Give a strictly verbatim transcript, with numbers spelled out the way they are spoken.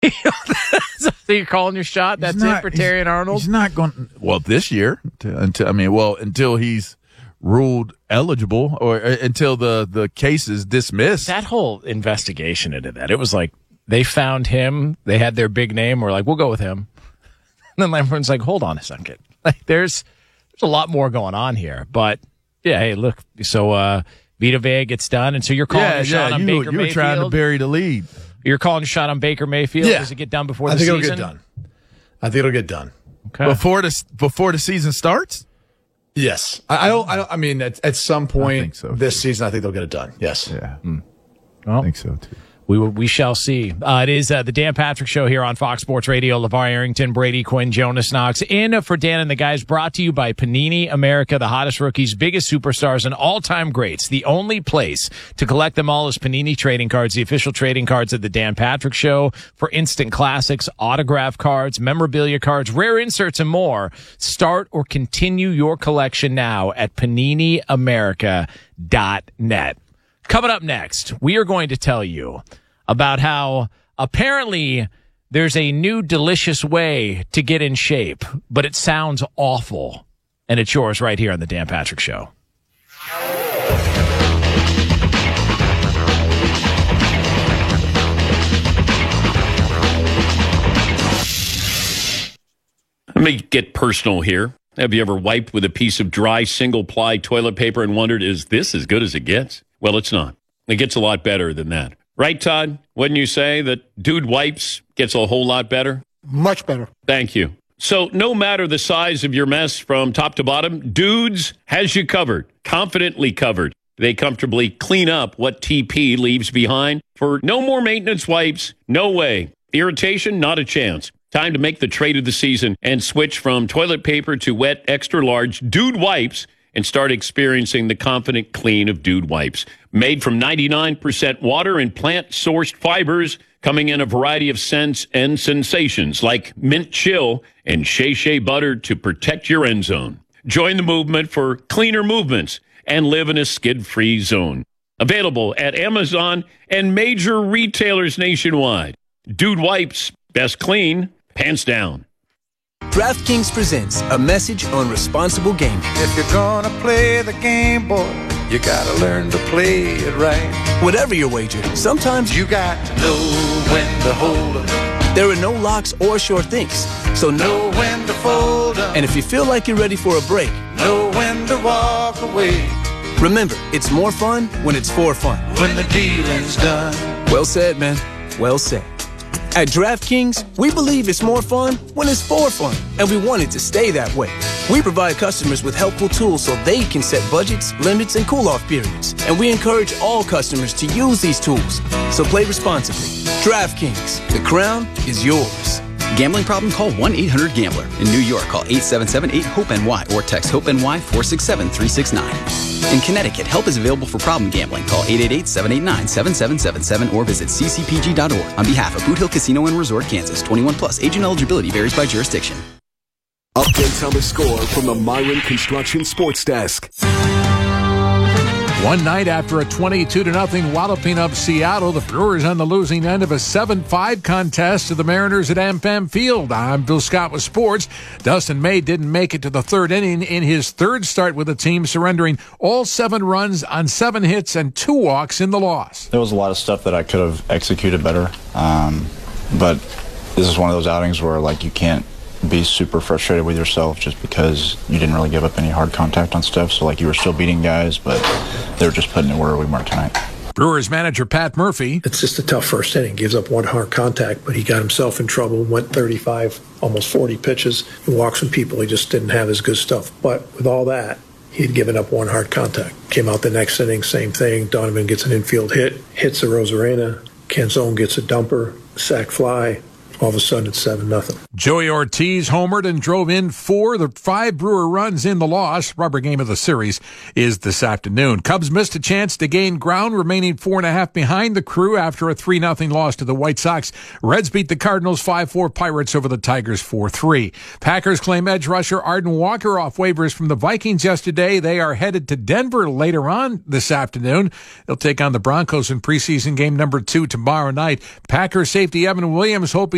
So you're calling your shot? That's not, it for Terrion Arnold? He's not going, well, this year, until, I mean, well, until he's ruled eligible or uh, until the, the case is dismissed. That whole investigation into that, it was like they found him, they had their big name, we're like, we'll go with him. And then everyone's like, hold on a second. Like, there's there's a lot more going on here. But, yeah, hey, look, so uh, Vita Vea gets done, and so you're calling yeah, a shot yeah, on you, Baker you were Mayfield? trying to bury the lead. You're calling a shot on Baker Mayfield? Yeah. Does it get done before I the think season? it'll get done. I think it'll get done. Okay. Before the, before the season starts? Yes. I, I don't, I don't, I mean, at, at some point so, this too. season, I think they'll get it done. Yes. Yeah. Mm. Well, I think so, too. We will, we shall see. Uh, it is uh, the Dan Patrick Show here on Fox Sports Radio. LeVar Arrington, Brady Quinn, Jonas Knox. In for Dan and the guys, brought to you by Panini America, the hottest rookies, biggest superstars, and all-time greats. The only place to collect them all is Panini Trading Cards, the official trading cards of the Dan Patrick Show. For instant classics, autograph cards, memorabilia cards, rare inserts, and more. Start or continue your collection now at panini america dot net. Coming up next, we are going to tell you about how apparently there's a new delicious way to get in shape, but it sounds awful. And it's yours right here on the Dan Patrick Show. Let me get personal here. Have you ever wiped with a piece of dry single-ply toilet paper and wondered, is this as good as it gets? Well, it's not. It gets a lot better than that. Right, Todd? Wouldn't you say that Dude Wipes gets a whole lot better? Much better. Thank you. So no matter the size of your mess from top to bottom, Dudes has you covered, confidently covered. They comfortably clean up what T P leaves behind. For no more maintenance wipes, no way. Irritation, not a chance. Time to make the trade of the season and switch from toilet paper to wet, extra large Dude Wipes and start experiencing the confident clean of Dude Wipes. Made from ninety-nine percent water and plant-sourced fibers, coming in a variety of scents and sensations like mint chill and Shea Shea butter to protect your end zone. Join the movement for cleaner movements and live in a skid-free zone. Available at Amazon and major retailers nationwide. Dude Wipes, best clean, pants down. DraftKings presents a message on responsible gaming. If you're gonna play the game, boy, you gotta learn to play it right. Whatever your wager, sometimes you got to know when to hold up. There are no locks or sure things, so know when to fold up. And if you feel like you're ready for a break, know when to walk away. Remember, it's more fun when it's for fun. When the dealing's done. Well said, man. Well said. At DraftKings, we believe it's more fun when it's for fun, and we want it to stay that way. We provide customers with helpful tools so they can set budgets, limits, and cool-off periods, and we encourage all customers to use these tools. So play responsibly. DraftKings, the crown is yours. Gambling problem? Call one eight hundred gambler. In New York, call eight seven seven eight hope N Y or text HOPE-NY four six seven three six nine. In Connecticut, help is available for problem gambling. Call eight eight eight seven eight nine seven seven seven seven or visit c c p g dot org. On behalf of Boot Hill Casino and Resort, Kansas, twenty-one plus. Agent eligibility varies by jurisdiction. Updates on the score from the Myron Construction Sports Desk. One night after a twenty-two to nothing walloping of Seattle, the Brewers on the losing end of a seven five contest to the Mariners at AmFam Field. I'm Bill Scott with sports. Dustin May didn't make it to the third inning in his third start with the team, surrendering all seven runs on seven hits and two walks in the loss. There was a lot of stuff that I could have executed better, um, but this is one of those outings where, like, you can't be super frustrated with yourself just because you didn't really give up any hard contact on stuff. So, like, you were still beating guys, but they were just putting it where we weren't tonight. Brewers manager Pat Murphy. It's just a tough first inning. Gives up one hard contact, but he got himself in trouble, went thirty-five, almost forty pitches, and walked some people. He just didn't have his good stuff. But with all that, he had given up one hard contact. Came out the next inning, same thing. Donovan gets an infield hit, hits a Rosarena. Canzone gets a dumper, sac fly. All of a sudden, it's seven nothing. Joey Ortiz homered and drove in four. The five Brewer runs in the loss. Rubber game of the series is this afternoon. Cubs missed a chance to gain ground, remaining four and a half behind the Crew after a three nothing loss to the White Sox. Reds beat the Cardinals five four. Pirates over the Tigers four three. Packers claim edge rusher Arden Walker off waivers from the Vikings yesterday. They are headed to Denver later on this afternoon. They'll take on the Broncos in preseason game number two tomorrow night. Packers safety Evan Williams hoping